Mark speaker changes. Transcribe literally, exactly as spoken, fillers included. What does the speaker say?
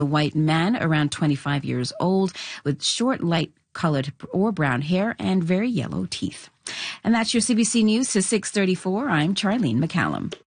Speaker 1: A white man around twenty-five years old with short, light colored or brown hair and very yellow teeth. And that's your C B C News to six thirty-four. I'm Charlene McCallum.